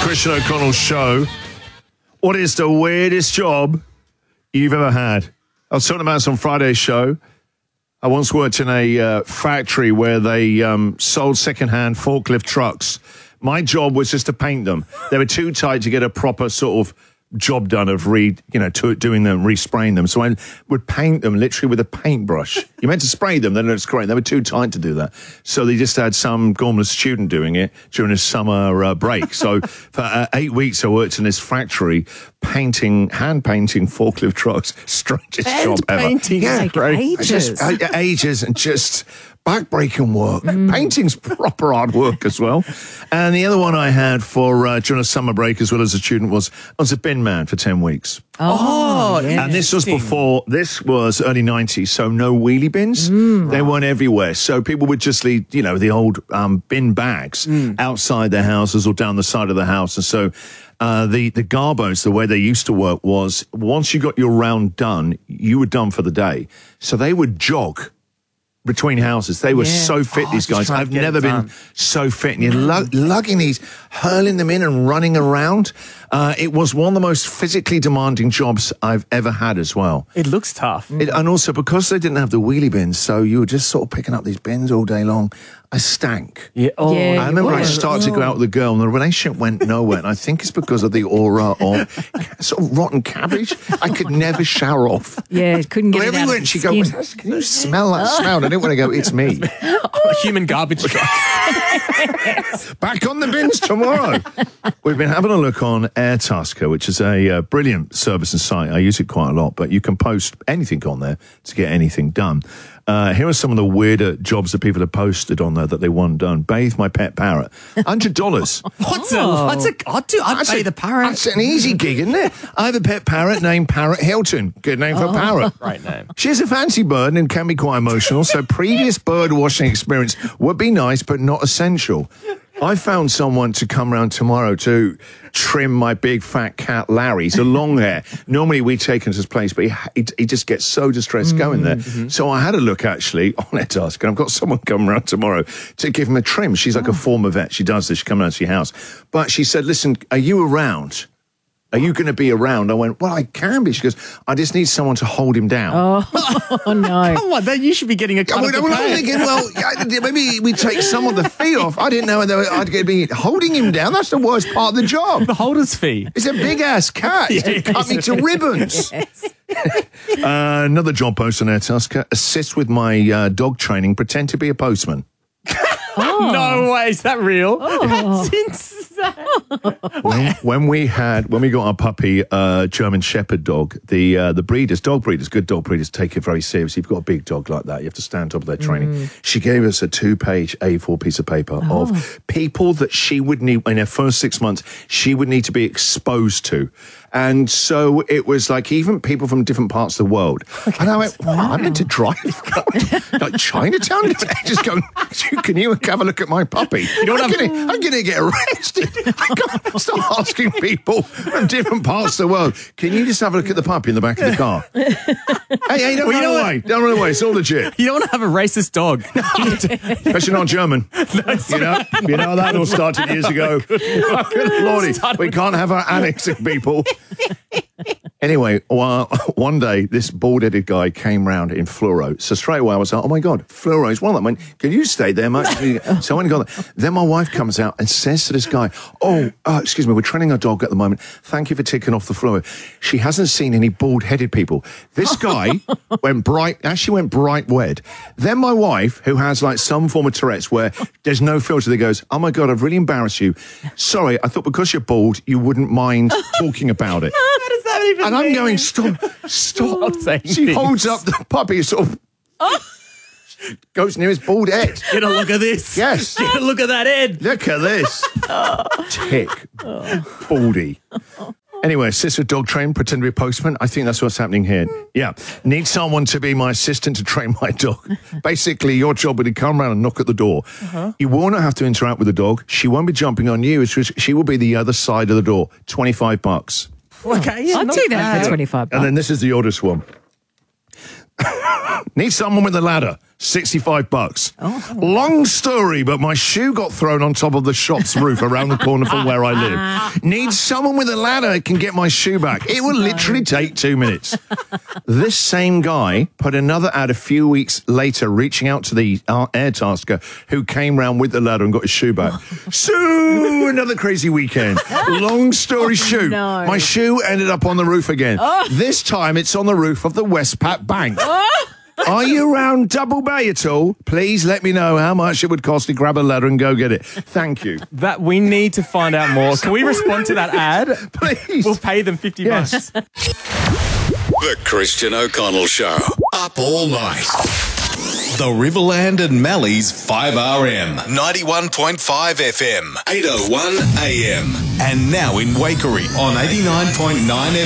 Christian O'Connell Show. What is the weirdest job you've ever had? I was talking about this on Friday's show. I once worked in a factory where they sold second-hand forklift trucks. My job was just to paint them. They were too tight to get a proper sort of job done of doing them, respraying them. So I would paint them literally with a paintbrush. You meant to spray them, then it's great. They were too tight to do that. So they just had some gormless student doing it during a summer break. So for 8 weeks I worked in this factory hand painting forklift trucks. Strangest job ever. Painting, yeah, ages. Ages and just back-breaking work. Painting's proper hard work as well. And the other one I had for during a summer break as well as a student was I was a bin man for 10 weeks. Oh, yeah. And this was early 90s, so no wheelie bins. They weren't everywhere. So people would just leave, the old bin bags outside their houses or down the side of the house. And so the garbos, the way they used to work was once you got your round done, you were done for the day. So they would jog between houses. They were so fit, these guys. I've never been so fit. And you're lugging these, hurling them in and running around. It was one of the most physically demanding jobs I've ever had as well. It looks tough. And also because they didn't have the wheelie bins, so you were just sort of picking up these bins all day long. I stank. Yeah. Oh, I remember I started to go out with a girl and the relationship went nowhere. And I think it's because of the aura of sort of rotten cabbage. I could never shower off. Yeah, couldn't get it out of the she'd skin. go, can you smell that smell? And I didn't want to go, it's me. a human garbage truck. Back on the bins tomorrow. We've been having a look on Airtasker, which is a brilliant service and site. I use it quite a lot, but you can post anything on there to get anything done. Here are some of the weirder jobs that people have posted on there that they want done. Bathe my pet parrot. $100. I'd pay the parrot. That's an easy gig, isn't it? I have a pet parrot named Parrot Hilton. Good name for a parrot. Right name. She's a fancy bird and can be quite emotional, so previous bird watching experience would be nice, but not essential. I found someone to come round tomorrow to trim my big fat cat Larry. He's a long hair. Normally we take him to his place, but he just gets so distressed going there. So I had a look actually on Airtasker, and I've got someone coming around tomorrow to give him a trim. She's like a former vet. She does this. She comes around to your house. But she said, listen, are you around? Are you going to be around? I went, well, I can be. She goes, I just need someone to hold him down. Oh no. Come on, then you should be getting a cut of the I'm pay. thinking, well, maybe we take some of the fee off. I didn't know I'd be holding him down. That's the worst part of the job. The holder's fee. It's a big-ass cat. It cut me to ribbons. Another job post on Airtasker. Assist with my dog training. Pretend to be a postman. No way, is that real? That's insane. When we got our puppy, German Shepherd dog, the good dog breeders take it very seriously. If you've got a big dog like that, you have to stand on top of their training. She gave us a 2-page A4 piece of paper of people that she would need in her first 6 months. She would need to be exposed to. And so it was like even people from different parts of the world. And I went, I'm meant to drive like Chinatown? Just going, can you have a look at my puppy? I'm going to get arrested. I can't start asking people from different parts of the world, can you just have a look at the puppy in the back of the car? Hey, don't run away. Don't run away. It's all legit. You don't want to have a racist dog. Especially not German. You know that all started years ago. Good Lordy. We can't have our annexing people. Anyway, one day, this bald-headed guy came round in fluoro. So straight away, I was like, oh, my God, fluoro is one of them. I went, can you stay there, mate? So I went and got there. Then my wife comes out and says to this guy, excuse me, we're training our dog at the moment. Thank you for ticking off the fluoro. She hasn't seen any bald-headed people. This guy went bright red. Then my wife, who has like some form of Tourette's where there's no filter, that goes, oh, my God, I've really embarrassed you. Sorry, I thought because you're bald, you wouldn't mind talking about it. And I'm going, stop. She holds up the puppy, sort of goes near his bald head. Get a look at this. Yes. Get a look at that head. Look at this. Tick. Baldy. Anyway, sister dog train, pretend to be a postman. I think that's what's happening here. Yeah. Need someone to be my assistant to train my dog. Basically, your job would be to come around and knock at the door. You will not have to interact with the dog. She won't be jumping on you. She will be the other side of the door. $25. Okay, yeah, I'd do that for $25. And then this is the oldest one. Need someone with a ladder. $65. Oh. Long story, but my shoe got thrown on top of the shop's roof around the corner from where I live. Need someone with a ladder that can get my shoe back. It will literally take 2 minutes. This same guy put another ad a few weeks later, reaching out to the air tasker who came round with the ladder and got his shoe back. So, another crazy weekend. Long story short, no. my shoe ended up on the roof again. This time it's on the roof of the Westpac Bank. Are you around Double Bay at all? Please let me know how much it would cost to grab a ladder and go get it. Thank you. That we need to find out more. Can we respond to that ad? Please. We'll pay them $50. Yes. The Christian O'Connell Show. Up all night. The Riverland and Mallee's 5RM. 91.5 FM. 801 AM. And now in Waikerie on 89.9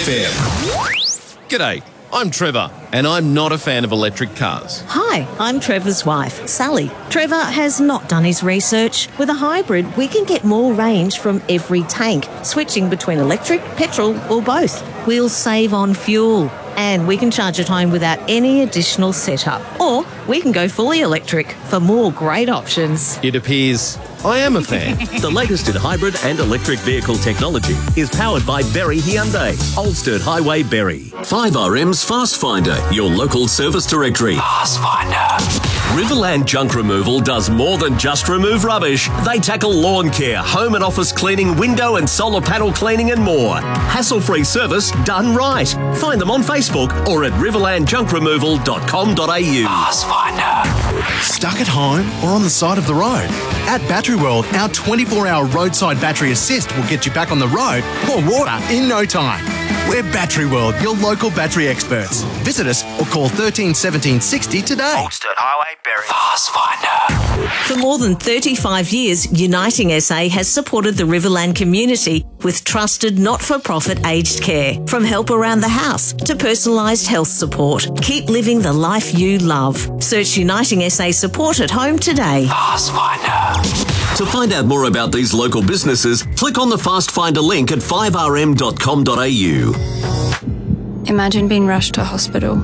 FM. G'day, I'm Trevor, and I'm not a fan of electric cars. Hi, I'm Trevor's wife, Sally. Trevor has not done his research. With a hybrid, we can get more range from every tank, switching between electric, petrol, or both. We'll save on fuel, and we can charge at home without any additional setup. Or we can go fully electric for more great options. It appears I am a fan. The latest in hybrid and electric vehicle technology is powered by Berry Hyundai, Oldsturt Highway, Berry. 5RM's Fast Finder, your local service directory. Fast Finder. Riverland Junk Removal does more than just remove rubbish. They tackle lawn care, home and office cleaning, window and solar panel cleaning and more. Hassle-free service done right. Find them on Facebook or at riverlandjunkremoval.com.au. Fast Finder. Stuck at home or on the side of the road? At Battery World, our 24-hour roadside battery assist will get you back on the road or water in no time. We're Battery World, your local battery experts. Visit us or call 13 17 60 today. Oldsturt Highway, Berry. Fast Finder. For more than 35 years, Uniting SA has supported the Riverland community with trusted not-for-profit aged care. From help around the house to personalised health support. Keep living the life you love. Search Uniting SA support at home today. Fast Finder. To find out more about these local businesses, click on the Fast Finder link at 5rm.com.au. Imagine being rushed to hospital.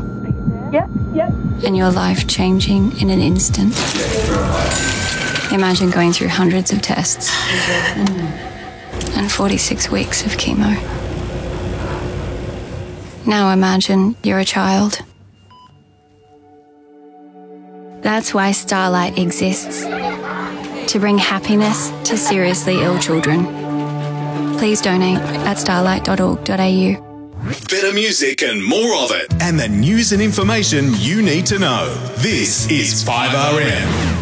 And your life changing in an instant. Imagine going through hundreds of tests and 46 weeks of chemo. Now imagine you're a child. That's why Starlight exists. To bring happiness to seriously ill children. Please donate at starlight.org.au. Better music and more of it. And the news and information you need to know. This is 5RM.